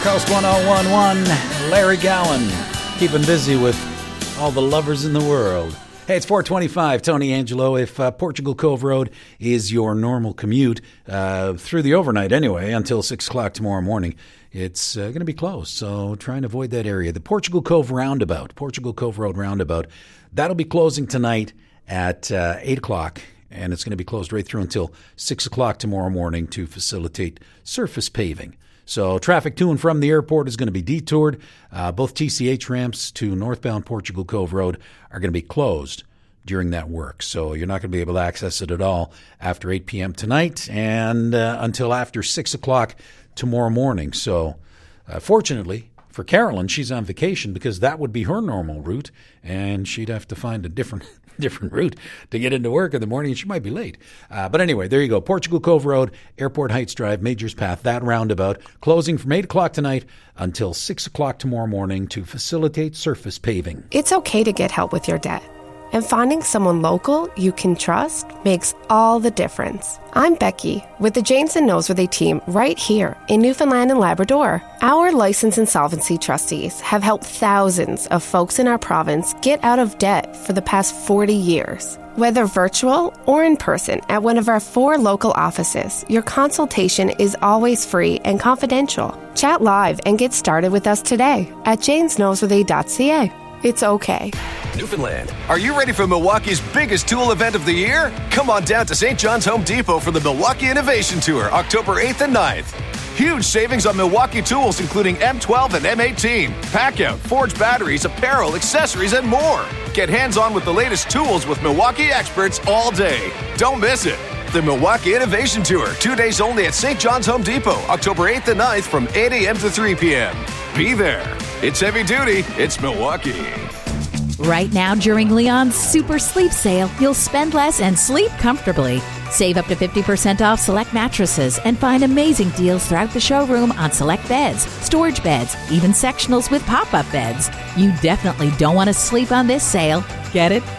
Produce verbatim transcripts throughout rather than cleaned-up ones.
Coast one oh one point one, Larry Gowan, keeping busy with all the lovers in the world. Hey, it's four twenty-five, Tony Angelo. If uh, Portugal Cove Road is your normal commute, uh, through the overnight anyway, until six o'clock tomorrow morning, it's uh, going to be closed. So try and avoid that area. The Portugal Cove Roundabout, Portugal Cove Road Roundabout, that'll be closing tonight at uh, eight o'clock. And it's going to be closed right through until six o'clock tomorrow morning to facilitate surface paving. So traffic to and from the airport is going to be detoured. Uh, both T C H ramps to northbound Portugal Cove Road are going to be closed during that work. So you're not going to be able to access it at all after eight p.m. tonight and uh, until after six o'clock tomorrow morning. So uh, fortunately for Carolyn, she's on vacation because that would be her normal route, and she'd have to find a different different route to get into work in the morning, and she might be late. Uh, but anyway, there you go. Portugal Cove Road, Airport Heights Drive, Majors Path, that roundabout, closing from eight o'clock tonight until six o'clock tomorrow morning to facilitate surface paving. It's okay to get help with your debt. And finding someone local you can trust makes all the difference. I'm Becky with the Janes and Noseworthy team right here in Newfoundland and Labrador. Our licensed insolvency trustees have helped thousands of folks in our province get out of debt for the past forty years. Whether virtual or in person at one of our four local offices, your consultation is always free and confidential. Chat live and get started with us today at janes noseworthy dot c a. It's okay. Newfoundland, are you ready for Milwaukee's biggest tool event of the year? Come on down to Saint John's Home Depot for the Milwaukee Innovation Tour, October eighth and ninth. Huge savings on Milwaukee tools, including M twelve and M eighteen, pack-out, forged batteries, apparel, accessories, and more. Get hands-on with the latest tools with Milwaukee experts all day. Don't miss it. The Milwaukee Innovation Tour, two days only at Saint John's Home Depot, October eighth and ninth from eight a.m. to three p.m. Be there. It's heavy duty. It's Milwaukee. Right now, during Leon's Super Sleep Sale, you'll spend less and sleep comfortably. Save up to fifty percent off select mattresses and find amazing deals throughout the showroom on select beds, storage beds, even sectionals with pop-up beds. You definitely don't want to sleep on this sale. Get it?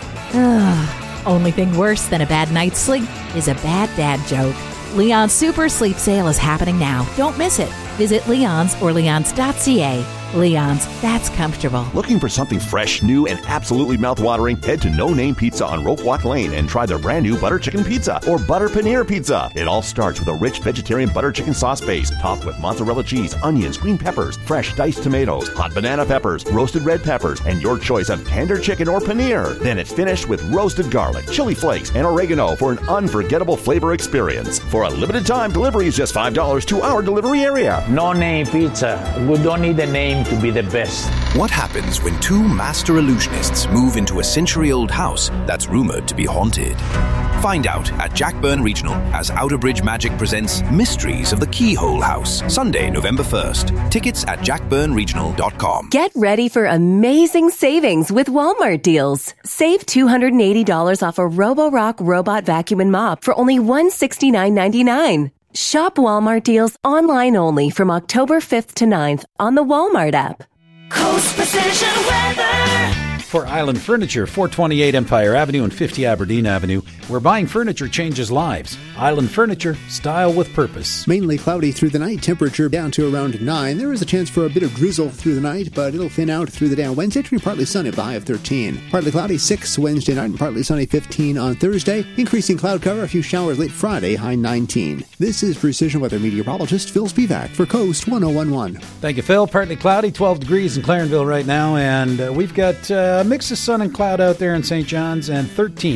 Ugh. Only thing worse than a bad night's sleep is a bad dad joke. Leon's Super Sleep Sale is happening now. Don't miss it. Visit Leon's or leons dot c a. Leon's, that's comfortable. Looking for something fresh, new, and absolutely mouthwatering? Head to No Name Pizza on Rope Walk Lane and try their brand new butter chicken pizza or butter paneer pizza. It all starts with a rich vegetarian butter chicken sauce base topped with mozzarella cheese, onions, green peppers, fresh diced tomatoes, hot banana peppers, roasted red peppers, and your choice of tender chicken or paneer. Then it's finished with roasted garlic, chili flakes, and oregano for an unforgettable flavor experience. For a limited time, delivery is just five dollars to our delivery area. No Name Pizza. We don't need a name to be the best. What happens when two master illusionists move into a century-old house that's rumored to be haunted? Find out at Jackburn Regional as Outerbridge Magic presents Mysteries of the Keyhole House, Sunday, November first. Tickets at jack burn regional dot com. Get ready for amazing savings with Walmart deals. Save two hundred eighty dollars off a Roborock robot vacuum and mop for only one hundred sixty-nine ninety-nine. Shop Walmart deals online only from October fifth to ninth on the Walmart app. Coast Precision Weather. For Island Furniture, four twenty-eight Empire Avenue and fifty Aberdeen Avenue, where buying furniture changes lives. Island Furniture, style with purpose. Mainly cloudy through the night, temperature down to around nine. There is a chance for a bit of drizzle through the night, but it'll thin out through the day on Wednesday to be partly sunny with a high of thirteen. Partly cloudy, six Wednesday night, and partly sunny, fifteen on Thursday. Increasing cloud cover, a few showers late Friday, high nineteen. This is Precision Weather meteorologist Phil Spivak for Coast one oh one point one. Thank you, Phil. Partly cloudy, twelve degrees in Clarenville right now, and uh, we've got uh, a mix of sun and cloud out there in Saint John's, and thirteen